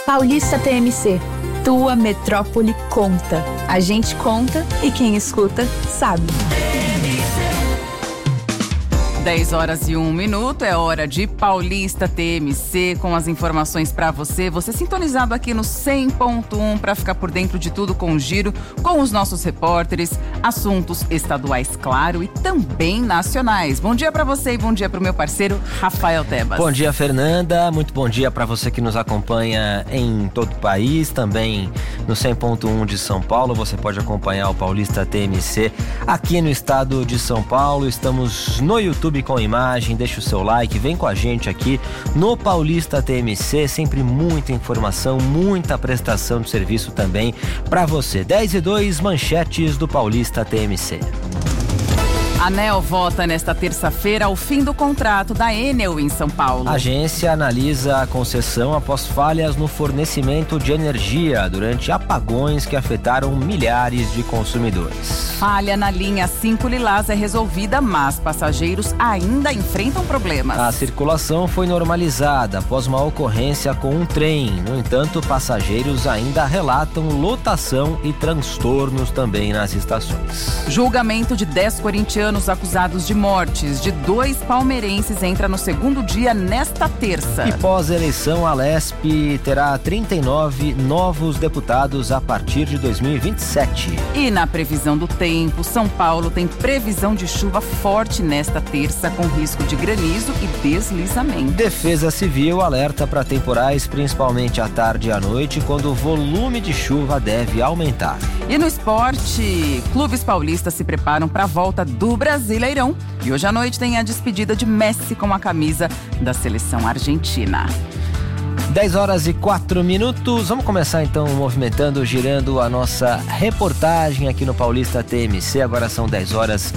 Paulista TMC. Tua metrópole conta. A gente conta e quem escuta sabe. 10h01, é hora de Paulista TMC com as informações para você. Você sintonizado aqui no 100.1 para ficar por dentro de tudo com o giro, com os nossos repórteres, assuntos estaduais, claro, e também nacionais. Bom dia para você e bom dia para o meu parceiro Rafael Tebas. Bom dia, Fernanda. Muito bom dia para você que nos acompanha em todo o país, também no 100.1 de São Paulo. Você pode acompanhar o Paulista TMC aqui no estado de São Paulo. Estamos no YouTube com imagem, deixa o seu like, vem com a gente aqui no Paulista TMC, sempre muita informação, muita prestação de serviço também para você. 10h02, manchetes do Paulista TMC. A ANEEL vota nesta terça-feira o fim do contrato da Enel em São Paulo. A agência analisa a concessão após falhas no fornecimento de energia durante apagões que afetaram milhares de consumidores. Falha na linha 5 Lilás é resolvida, mas passageiros ainda enfrentam problemas. A circulação foi normalizada após uma ocorrência com um trem. No entanto, passageiros ainda relatam lotação e transtornos também nas estações. Julgamento de 10 corintianos acusados de mortes de 2 palmeirenses entra no segundo dia nesta terça. E pós-eleição, a Lesp terá 39 novos deputados a partir de 2027. E na previsão do tempo, São Paulo tem previsão de chuva forte nesta terça, com risco de granizo e deslizamento. Defesa Civil alerta para temporais, principalmente à tarde e à noite, quando o volume de chuva deve aumentar. E no esporte, clubes paulistas se preparam para a volta do Brasileirão. E hoje à noite tem a despedida de Messi com a camisa da seleção argentina. 10h04. Vamos começar então movimentando, girando a nossa reportagem aqui no Paulista TMC. Agora são 10h04.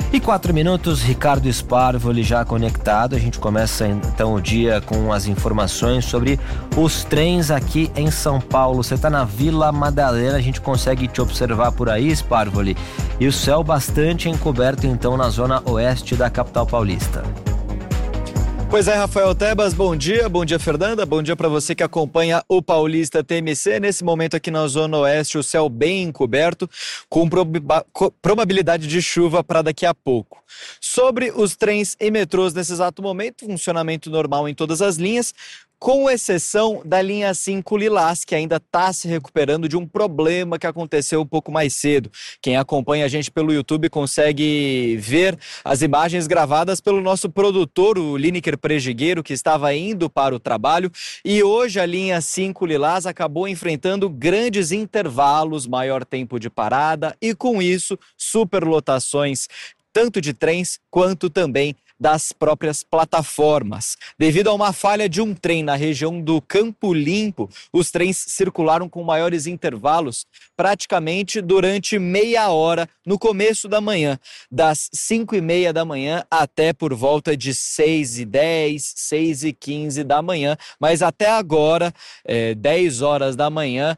Ricardo Sparvoli já conectado. A gente começa então o dia com as informações sobre os trens aqui em São Paulo. Você está na Vila Madalena, a gente consegue te observar por aí, Sparvoli. E o céu bastante encoberto então na zona oeste da capital paulista. Pois é, Rafael Tebas, bom dia Fernanda, bom dia para você que acompanha o Paulista TMC. Nesse momento aqui na Zona Oeste, o céu bem encoberto, com probabilidade de chuva para daqui a pouco. Sobre os trens e metrôs nesse exato momento, funcionamento normal em todas as linhas, com exceção da linha 5 Lilás, que ainda está se recuperando de um problema que aconteceu um pouco mais cedo. Quem acompanha a gente pelo YouTube consegue ver as imagens gravadas pelo nosso produtor, o Lineker Prejigueiro, que estava indo para o trabalho. E hoje a linha 5 Lilás acabou enfrentando grandes intervalos, maior tempo de parada e, com isso, superlotações, tanto de trens quanto também das próprias plataformas. Devido a uma falha de um trem na região do Campo Limpo, os trens circularam com maiores intervalos, praticamente durante meia hora no começo da manhã, das 5h30 da manhã até por volta de 6h10, 6h15 da manhã, mas até agora, 10 horas da manhã,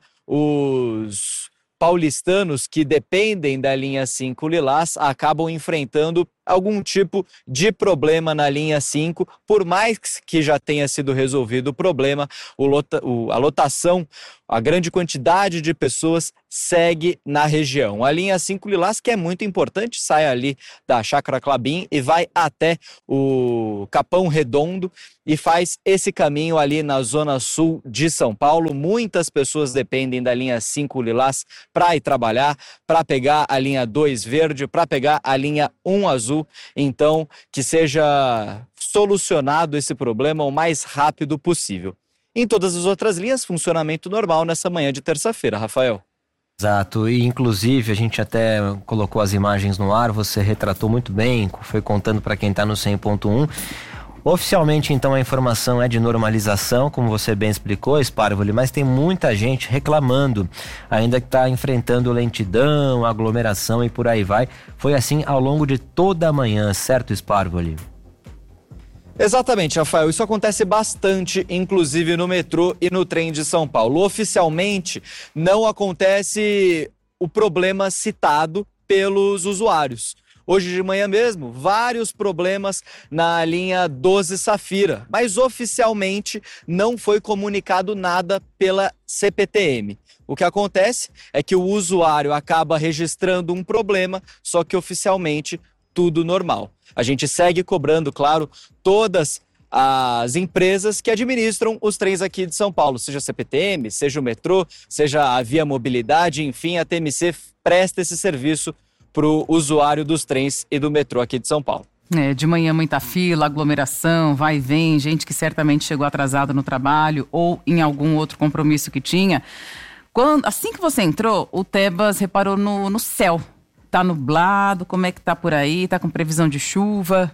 os paulistanos que dependem da linha 5 Lilás acabam enfrentando algum tipo de problema na linha 5, por mais que já tenha sido resolvido o problema, a lotação, a grande quantidade de pessoas segue na região. A linha 5 Lilás, que é muito importante, sai ali da Chácara Klabin e vai até o Capão Redondo e faz esse caminho ali na zona sul de São Paulo. Muitas pessoas dependem da linha 5 Lilás para ir trabalhar, para pegar a linha 2 verde, para pegar a linha 1 azul. Então, que seja solucionado esse problema o mais rápido possível. Em todas as outras linhas, funcionamento normal nessa manhã de terça-feira, Rafael. Exato, e inclusive a gente até colocou as imagens no ar, você retratou muito bem, foi contando para quem está no 100.1. Oficialmente, então, a informação é de normalização, como você bem explicou, Sparvoli, mas tem muita gente reclamando, ainda que está enfrentando lentidão, aglomeração e por aí vai. Foi assim ao longo de toda a manhã, certo, Sparvoli? Exatamente, Rafael. Isso acontece bastante, inclusive no metrô e no trem de São Paulo. Oficialmente, não acontece o problema citado pelos usuários. Hoje de manhã mesmo, vários problemas na linha 12 Safira, mas oficialmente não foi comunicado nada pela CPTM. O que acontece é que o usuário acaba registrando um problema, só que oficialmente tudo normal. A gente segue cobrando, claro, todas as empresas que administram os trens aqui de São Paulo, seja a CPTM, seja o metrô, seja a Via Mobilidade, enfim, a TMC presta esse serviço para o usuário dos trens e do metrô aqui de São Paulo. De manhã muita fila, aglomeração, vai e vem, gente que certamente chegou atrasada no trabalho ou em algum outro compromisso que tinha. Assim que você entrou, o Tebas reparou no céu. Tá nublado, como é que tá por aí? Tá com previsão de chuva?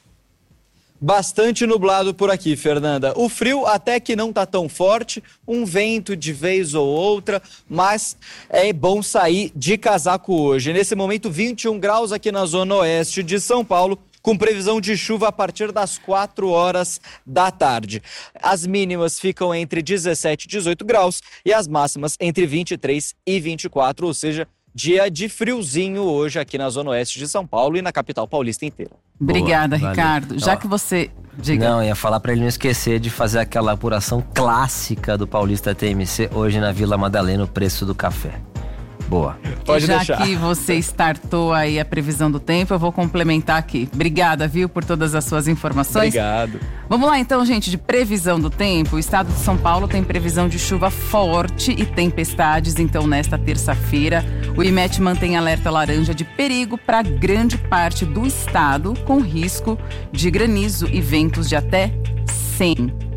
Bastante nublado por aqui, Fernanda. O frio até que não tá tão forte, um vento de vez ou outra, mas é bom sair de casaco hoje. Nesse momento, 21 graus aqui na zona oeste de São Paulo, com previsão de chuva a partir das 4 horas da tarde. As mínimas ficam entre 17 e 18 graus e as máximas entre 23 e 24, ou seja, dia de friozinho hoje aqui na zona oeste de São Paulo e na capital paulista inteira. Obrigada, Boa, Ricardo. valeu. Já que você... Diga. Não, ia falar para ele não esquecer de fazer aquela apuração clássica do Paulista TMC hoje na Vila Madalena, o preço do café. Boa. Pode Já deixar. que você startou aí a previsão do tempo, eu vou complementar aqui. Obrigada, viu, por todas as suas informações. Obrigado. Vamos lá então, gente, de previsão do tempo. O estado de São Paulo tem previsão de chuva forte e tempestades, então nesta terça-feira. O IMET mantém alerta laranja de perigo para grande parte do estado, com risco de granizo e ventos de até 100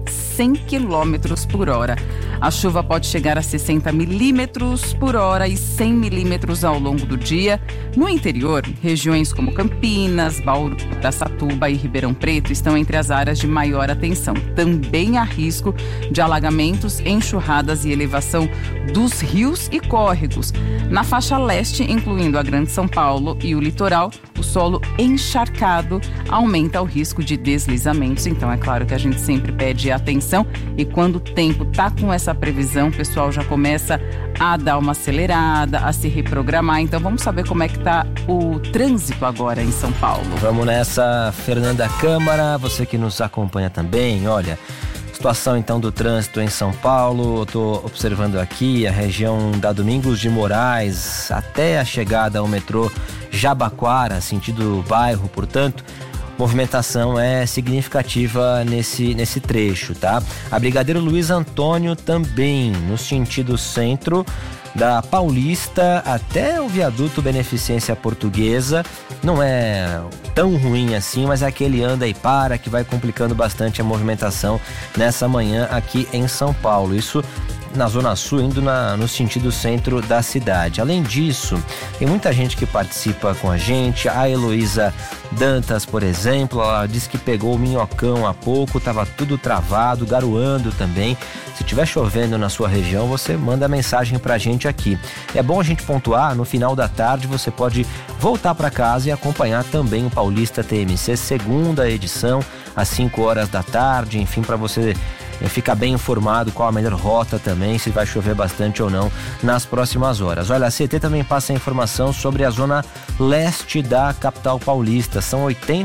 km por hora. A chuva pode chegar a 60 milímetros por hora e 100 milímetros ao longo do dia. No interior, regiões como Campinas, Bauru, Araçatuba e Ribeirão Preto estão entre as áreas de maior atenção. Também há risco de alagamentos, enxurradas e elevação dos rios e córregos. Na faixa leste, incluindo a Grande São Paulo e o litoral, o solo encharcado aumenta o risco de deslizamentos. Então, é claro que a gente sempre pede atenção e quando o tempo tá com essa previsão, o pessoal já começa a dar uma acelerada, a se reprogramar. Então, vamos saber como é que tá o trânsito agora em São Paulo. Vamos nessa, Fernanda Câmara, você que nos acompanha também, olha... Situação então do trânsito em São Paulo, eu estou observando aqui a região da Domingos de Moraes até a chegada ao metrô Jabaquara, sentido bairro, portanto, movimentação é significativa nesse trecho, tá? A Brigadeiro Luiz Antônio também, no sentido centro, da Paulista até o viaduto Beneficência Portuguesa, não é tão ruim assim, mas é aquele anda e para que vai complicando bastante a movimentação nessa manhã aqui em São Paulo. Isso na Zona Sul, indo no sentido centro da cidade. Além disso, tem muita gente que participa com a gente. A Heloísa Dantas, por exemplo, ela disse que pegou o minhocão há pouco, estava tudo travado, garoando também. Se estiver chovendo na sua região, você manda mensagem pra gente aqui. É bom a gente pontuar, no final da tarde você pode voltar para casa e acompanhar também o Paulista TMC, segunda edição, às 5 horas da tarde, enfim, para você ficar bem informado qual a melhor rota também, se vai chover bastante ou não nas próximas horas. Olha, a CT também passa a informação sobre a zona leste da capital paulista. São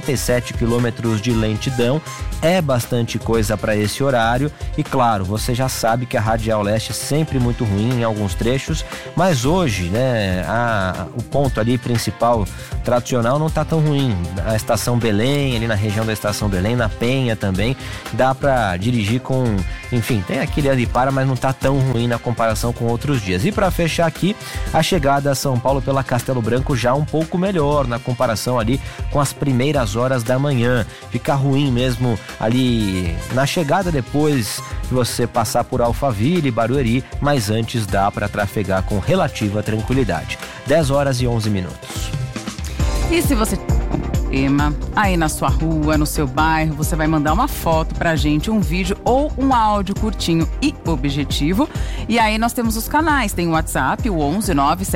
87 quilômetros de lentidão, é bastante coisa para esse horário e claro, você já sabe que a Radial Leste é sempre muito ruim em alguns trechos, mas hoje, né, o ponto ali principal, tradicional, não tá tão ruim. A Estação Belém, ali na região da Estação Belém, na Penha também, dá para dirigir com, enfim, tem aquele ali para, mas não tá tão ruim na comparação com outros dias. E para fechar aqui, a chegada a São Paulo pela Castelo Branco já um pouco melhor na comparação ali com as primeiras horas da manhã. Fica ruim mesmo ali na chegada depois que você passar por Alphaville e Barueri, mas antes dá para trafegar com relativa tranquilidade. 10 horas e 11 minutos. E se você aí na sua rua, no seu bairro, você vai mandar uma foto pra gente, um vídeo ou um áudio curtinho e objetivo. E aí nós temos os canais, tem o WhatsApp, o 11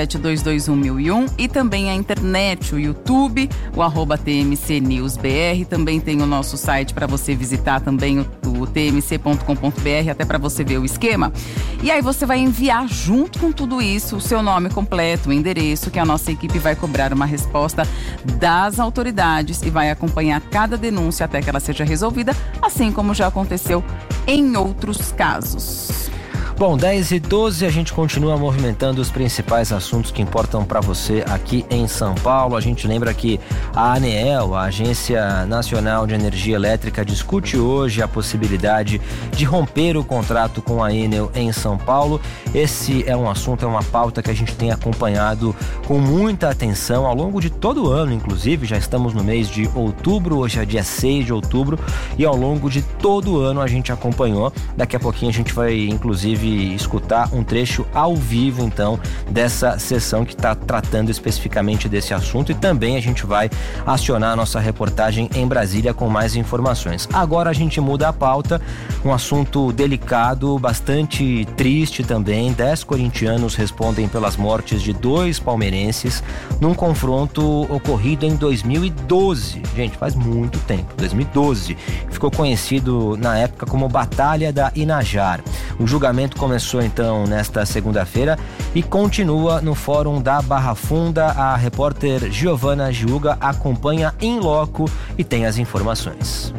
97221 e também a internet, o YouTube, o @TMC News BR, também tem o nosso site para você visitar também o tmc.com.br, até para você ver o esquema. E aí você vai enviar junto com tudo isso o seu nome completo, o endereço, que a nossa equipe vai cobrar uma resposta das autoridades e vai acompanhar cada denúncia até que ela seja resolvida, assim como já aconteceu em outros casos. Bom, 10h12, a gente continua movimentando os principais assuntos que importam para você aqui em São Paulo. A gente lembra que a ANEEL, a Agência Nacional de Energia Elétrica, discute hoje a possibilidade de romper o contrato com a Enel em São Paulo. Esse é um assunto, é uma pauta que a gente tem acompanhado com muita atenção ao longo de todo o ano, inclusive. Já estamos no mês de outubro, hoje é dia 6 de outubro, e ao longo de todo o ano a gente acompanhou. Daqui a pouquinho a gente vai, inclusive, escutar um trecho ao vivo, então, dessa sessão que está tratando especificamente desse assunto, e também a gente vai acionar a nossa reportagem em Brasília com mais informações. Agora a gente muda a pauta, um assunto delicado, bastante triste também. 10 corintianos respondem pelas mortes de 2 palmeirenses num confronto ocorrido em 2012. Gente, faz muito tempo, 2012. Ficou conhecido na época como Batalha da Inajar. O julgamento começou então nesta segunda-feira e continua no Fórum da Barra Funda. A repórter Giovana Giuga acompanha em loco e tem as informações.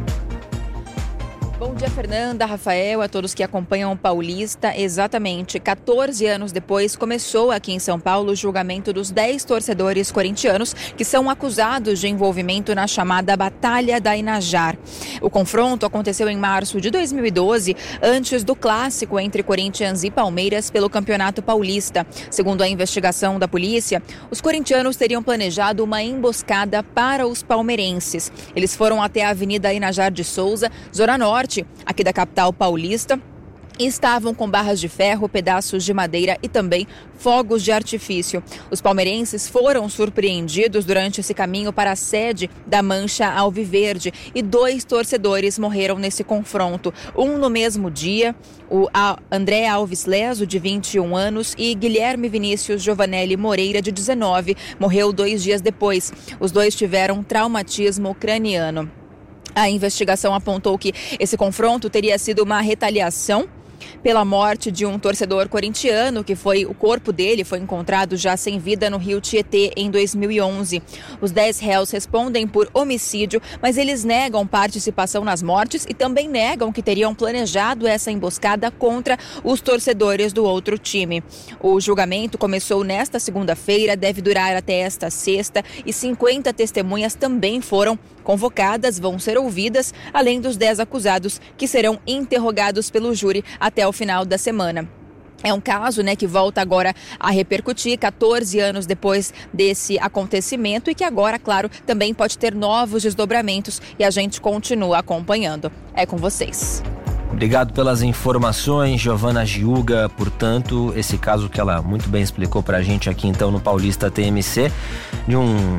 Bom dia, Fernanda, Rafael, a todos que acompanham o Paulista. Exatamente 14 anos depois, começou aqui em São Paulo o julgamento dos 10 torcedores corintianos que são acusados de envolvimento na chamada Batalha da Inajar. O confronto aconteceu em março de 2012, antes do clássico entre Corinthians e Palmeiras pelo Campeonato Paulista. Segundo a investigação da polícia, os corintianos teriam planejado uma emboscada para os palmeirenses. Eles foram até a Avenida Inajar de Souza, Zona Norte, aqui da capital paulista, e estavam com barras de ferro, pedaços de madeira e também fogos de artifício. Os palmeirenses foram surpreendidos durante esse caminho para a sede da Mancha Alviverde e 2 torcedores morreram nesse confronto. Um no mesmo dia, o André Alves Leso, de 21 anos, e Guilherme Vinícius Giovanelli Moreira, de 19, morreu 2 dias depois. Os 2 tiveram traumatismo craniano. A investigação apontou que esse confronto teria sido uma retaliação pela morte de um torcedor corintiano, que o corpo dele foi encontrado já sem vida no rio Tietê em 2011. Os 10 réus respondem por homicídio, mas eles negam participação nas mortes e também negam que teriam planejado essa emboscada contra os torcedores do outro time. O julgamento começou nesta segunda-feira, deve durar até esta sexta, e 50 testemunhas também foram convocadas, vão ser ouvidas, além dos 10 acusados que serão interrogados pelo júri até o final da semana. É um caso, que volta agora a repercutir 14 anos depois desse acontecimento e que agora, claro, também pode ter novos desdobramentos, e a gente continua acompanhando. É com vocês. Obrigado pelas informações, Giovana Giuga. Portanto, esse caso que ela muito bem explicou pra gente aqui então no Paulista TMC, de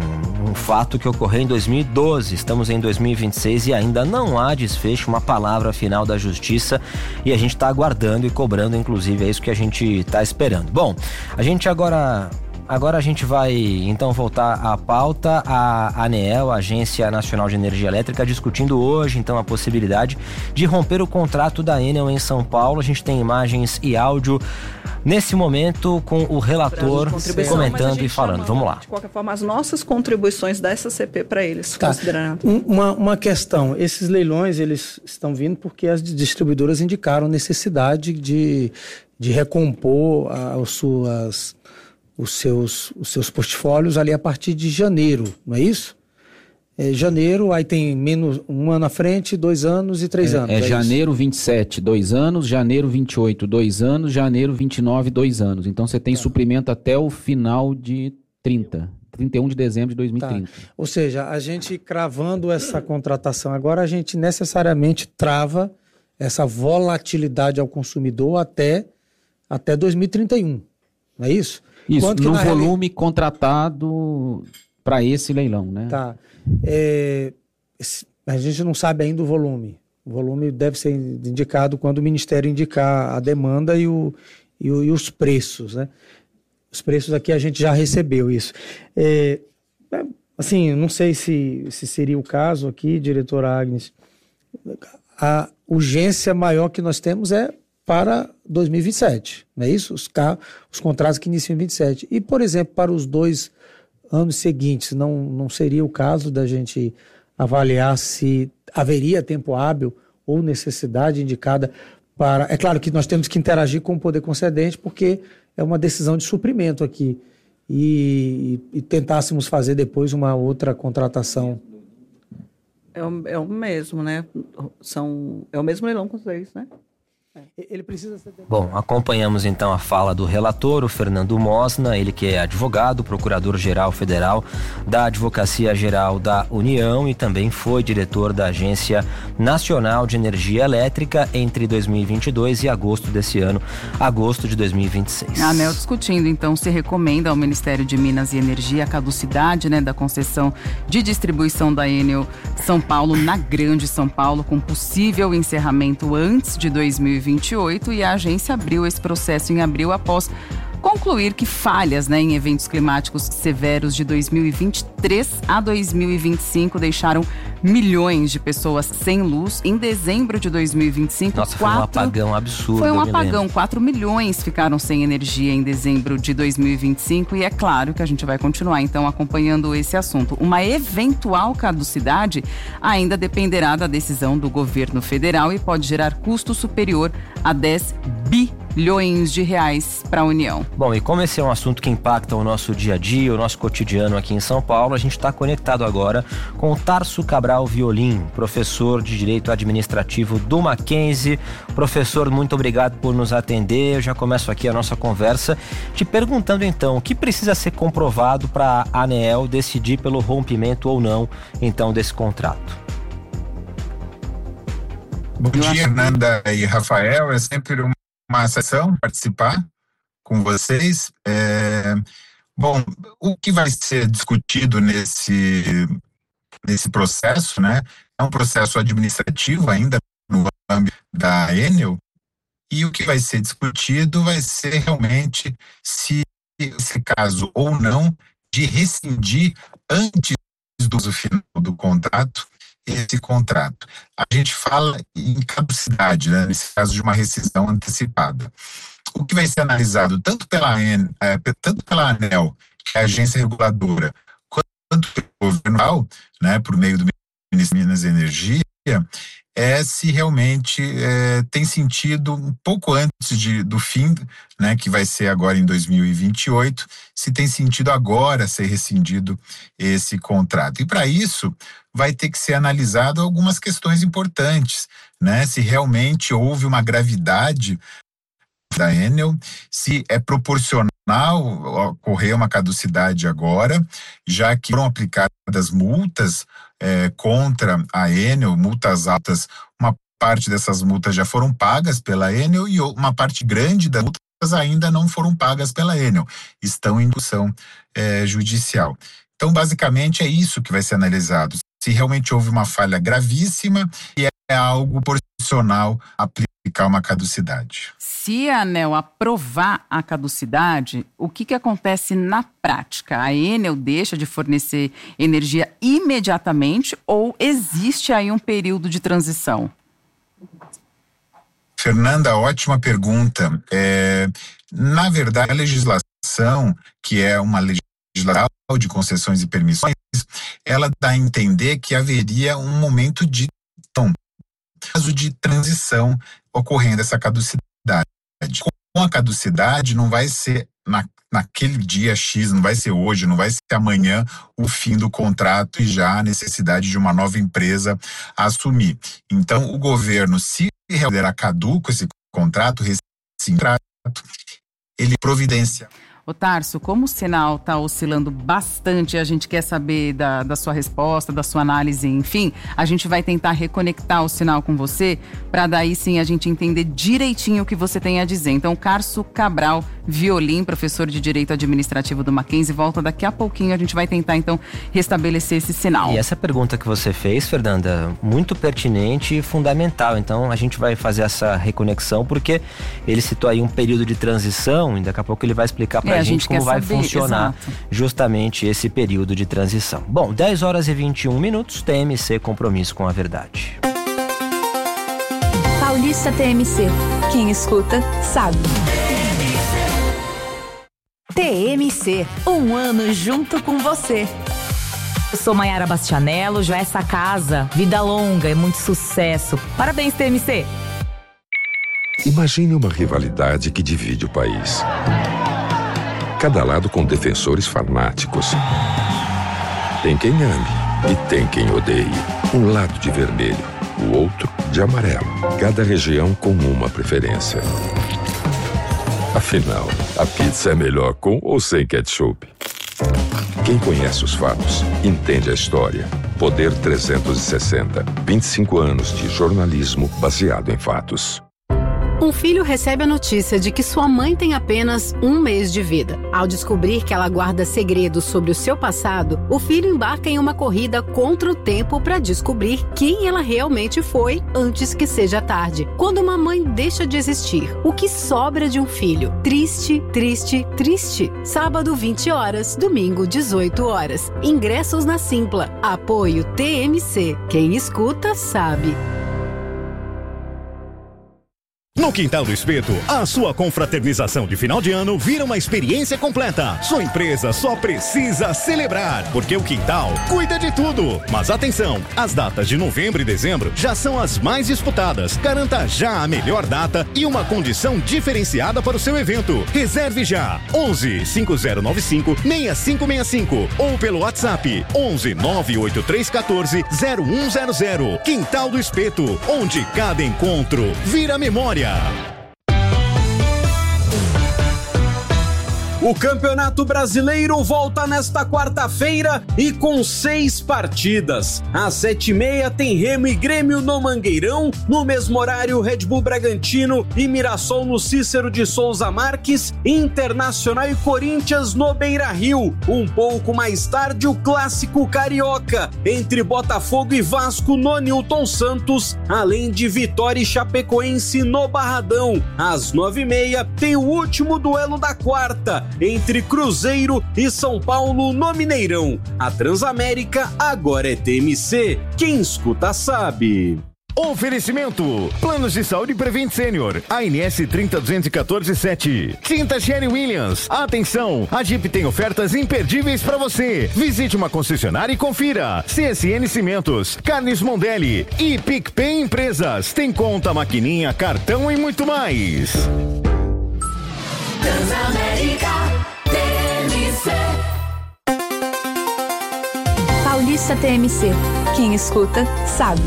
um fato que ocorreu em 2012. Estamos em 2026 e ainda não há desfecho, uma palavra final da justiça, e a gente está aguardando e cobrando, inclusive, é isso que a gente está esperando. Bom, a gente agora a gente vai então voltar à pauta. A ANEEL, a Agência Nacional de Energia Elétrica, discutindo hoje então a possibilidade de romper o contrato da Enel em São Paulo. A gente tem imagens e áudio nesse momento com o relator comentando e falando. Vamos lá. De qualquer forma, as nossas contribuições dessa CP para eles, tá. Considerando. Uma questão, esses leilões eles estão vindo porque as distribuidoras indicaram necessidade de recompor os seus portfólios ali a partir de janeiro, não é isso? Janeiro, aí tem menos 1 ano à frente, 2 anos e 3 anos. É janeiro 27, 2 anos, janeiro 28, 2 anos, janeiro 29, 2 anos. Então você tem suprimento até o final de 31 de dezembro de 2030. Tá. Ou seja, a gente cravando essa contratação agora, a gente necessariamente trava essa volatilidade ao consumidor até 2031, não é isso? Isso, no volume contratado para esse leilão, né? Tá. A gente não sabe ainda o volume. O volume deve ser indicado quando o Ministério indicar a demanda e os preços, né? Os preços aqui a gente já recebeu isso. Assim, não sei se seria o caso aqui, diretora Agnes. a urgência maior que nós temos é para 2027, não é isso? Os contratos que iniciam em 27. E, por exemplo, para os 2 anos seguintes, não seria o caso da gente avaliar se haveria tempo hábil ou necessidade indicada para... É claro que nós temos que interagir com o poder concedente, porque é uma decisão de suprimento aqui. E tentássemos fazer depois uma outra contratação. É o mesmo, né? É o mesmo leilão com os 3, né? Ele precisa ser... Bom, acompanhamos então a fala do relator, o Fernando Mosna, ele que é advogado, procurador-geral federal da Advocacia Geral da União e também foi diretor da Agência Nacional de Energia Elétrica entre 2022 e agosto desse ano, agosto de 2026. A ANEEL discutindo então se recomenda ao Ministério de Minas e Energia a caducidade, né, da concessão de distribuição da Enel São Paulo na Grande São Paulo, com possível encerramento antes de 2028, e a agência abriu esse processo em abril após concluir que falhas, né, em eventos climáticos severos de 2023 a 2025 deixaram milhões de pessoas sem luz. Em dezembro de 2025, nossa, foi um apagão absurdo. Foi um apagão, 4 milhões ficaram sem energia em dezembro de 2025 e é claro que a gente vai continuar então acompanhando esse assunto. Uma eventual caducidade ainda dependerá da decisão do governo federal e pode gerar custo superior a 10 bilhões de reais para a União. Bom, e como esse é um assunto que impacta o nosso dia a dia, o nosso cotidiano aqui em São Paulo, a gente está conectado agora com o Tarso Cabral Violim, professor de Direito Administrativo do Mackenzie. Professor, muito obrigado por nos atender. Eu já começo aqui a nossa conversa te perguntando então, o que precisa ser comprovado para a ANEEL decidir pelo rompimento ou não, então, desse contrato? Bom dia, Fernanda e Rafael. É sempre uma satisfação participar com vocês. Bom, o que vai ser discutido nesse processo, né? É um processo administrativo ainda no âmbito da Enel, e o que vai ser discutido vai ser realmente se esse caso ou não de rescindir antes do uso final do contrato esse contrato. A gente fala em caducidade, né, nesse caso de uma rescisão antecipada. O que vai ser analisado tanto pela ANEEL, que é a agência reguladora, quanto pelo governo, né, por meio do Ministério de Minas e Energia, é se realmente tem sentido um pouco antes do fim, né, que vai ser agora em 2028, se tem sentido agora ser rescindido esse contrato. E para isso vai ter que ser analisado algumas questões importantes, né, se realmente houve uma gravidade da Enel, se é proporcional ocorrer uma caducidade agora, já que foram aplicadas multas contra a Enel, multas altas. Uma parte dessas multas já foram pagas pela Enel e uma parte grande das multas ainda não foram pagas pela Enel, estão em discussão judicial. Então, basicamente, é isso que vai ser analisado. Se realmente houve uma falha gravíssima e é algo proporcional aplicar uma caducidade. Se a ANEEL aprovar a caducidade, o que acontece na prática? A Enel deixa de fornecer energia imediatamente ou existe aí um período de transição? Fernanda, ótima pergunta. Na verdade, a legislação, que é uma legislação de concessões e permissões, ela dá a entender que haveria um momento de caso de transição ocorrendo essa caducidade. Com a caducidade não vai ser naquele dia X, não vai ser hoje, não vai ser amanhã o fim do contrato e já a necessidade de uma nova empresa assumir. Então o governo, se considerar caduco esse contrato, ele providencia. Ô Tarso, como o sinal está oscilando bastante, a gente quer saber da sua resposta, da sua análise, enfim, a gente vai tentar reconectar o sinal com você, para daí sim a gente entender direitinho o que você tem a dizer. Então, Tarso Cabral Violim, professor de Direito Administrativo do Mackenzie, volta daqui a pouquinho, a gente vai tentar então restabelecer esse sinal. E essa pergunta que você fez, Fernanda, muito pertinente e fundamental. Então, a gente vai fazer essa reconexão, porque ele citou aí um período de transição, e daqui a pouco ele vai explicar pra gente como vai funcionar justamente esse período de transição. Bom, 10 horas e 21 minutos, TMC, compromisso com a verdade. Paulista TMC. Quem escuta, sabe. TMC, um ano junto com você. Eu sou Maiara Bastianello, já essa casa, vida longa e muito sucesso. Parabéns, TMC. Imagine uma rivalidade que divide o país. Cada lado com defensores fanáticos. Tem quem ame e tem quem odeie. Um lado de vermelho, o outro de amarelo. Cada região com uma preferência. Afinal, a pizza é melhor com ou sem ketchup? Quem conhece os fatos, entende a história. Poder 360. 25 anos de jornalismo baseado em fatos. Um filho recebe a notícia de que sua mãe tem apenas 1 mês de vida. Ao descobrir que ela guarda segredos sobre o seu passado, o filho embarca em uma corrida contra o tempo para descobrir quem ela realmente foi antes que seja tarde. Quando uma mãe deixa de existir, o que sobra de um filho? Triste, triste, triste. Sábado, 20 horas, domingo, 18 horas. Ingressos na Simpla. Apoio TMC. Quem escuta, sabe. No Quintal do Espeto, a sua confraternização de final de ano vira uma experiência completa. Sua empresa só precisa celebrar, porque o Quintal cuida de tudo. Mas atenção, as datas de novembro e dezembro já são as mais disputadas. Garanta já a melhor data e uma condição diferenciada para o seu evento. Reserve já 11 5095 6565 ou pelo WhatsApp 11 98314 0100. Quintal do Espeto, onde cada encontro vira memória. O Campeonato Brasileiro volta nesta quarta-feira e com 6 partidas. Às 7h30 tem Remo e Grêmio no Mangueirão. No mesmo horário, Red Bull Bragantino e Mirassol no Cícero de Souza Marques. Internacional e Corinthians no Beira-Rio. Um pouco mais tarde, o Clássico Carioca entre Botafogo e Vasco no Newton Santos, além de Vitória e Chapecoense no Barradão. Às 9h30 tem o último duelo da quarta, entre Cruzeiro e São Paulo no Mineirão. A Transamérica agora é TMC. Quem escuta sabe. Oferecimento: Planos de Saúde Prevent Senior, ANS 302147. Tinta Sherry Williams. Atenção, a Jeep tem ofertas imperdíveis para você. Visite uma concessionária e confira. CSN Cimentos, Carnes Mondelli e PicPay Empresas. Tem conta, maquininha, cartão e muito mais. Transamérica TMC. Paulista TMC. Quem escuta, sabe.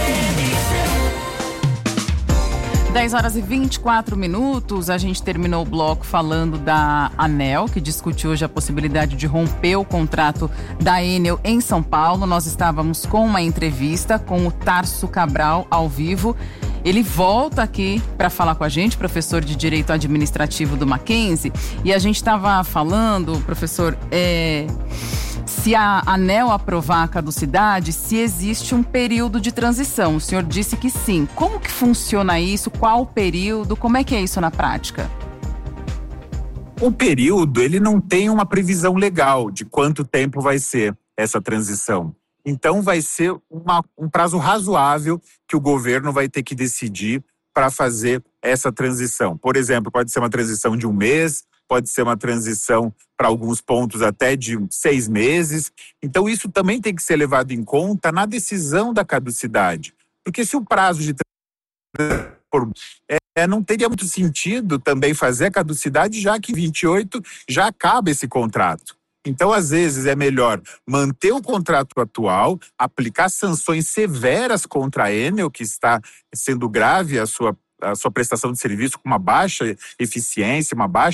10 horas e 24 minutos, a gente terminou o bloco falando da ANEEL, que discute hoje a possibilidade de romper o contrato da Enel em São Paulo. Nós estávamos com uma entrevista com o Tarso Cabral ao vivo. Ele volta aqui para falar com a gente, professor de Direito Administrativo do Mackenzie, e a gente estava falando, professor, se a ANEEL aprovar a caducidade, se existe um período de transição. O senhor disse que sim. Como que funciona isso? Qual o período? Como é que é isso na prática? O período, ele não tem uma previsão legal de quanto tempo vai ser essa transição. Então, vai ser um prazo razoável que o governo vai ter que decidir para fazer essa transição. Por exemplo, pode ser uma transição de 1 mês, pode ser uma transição para alguns pontos até de 6 meses. Então, isso também tem que ser levado em conta na decisão da caducidade. Porque se o prazo de não teria muito sentido também fazer a caducidade, já que em 28 já acaba esse contrato. Então, às vezes, é melhor manter o contrato atual, aplicar sanções severas contra a Enel, que está sendo grave a sua prestação de serviço com uma baixa eficiência, uma baixa